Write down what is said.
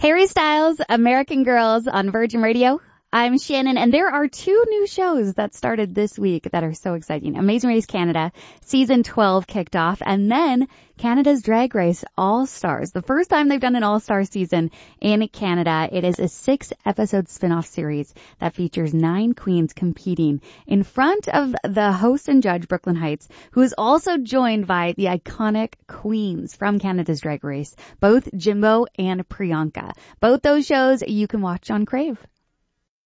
Harry Styles, American Girls on Virgin Radio. I'm Shannon, and there are two new shows that started this week that are so exciting. Amazing Race Canada, season 12 kicked off, and then Canada's Drag Race All-Stars. The first time they've done an All-Star season in Canada. It is a 6-episode spin-off series that features 9 queens competing in front of the host and judge, Brooklyn Heights, who is also joined by the iconic queens from Canada's Drag Race, both Jimbo and Priyanka. Both those shows you can watch on Crave.